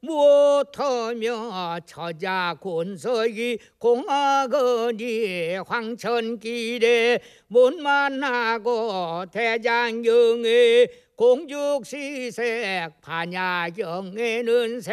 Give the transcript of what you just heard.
무엇하며 처자 군석이 공하거니 황천길에 못 만나고 대장경에 공죽시색 반야경에는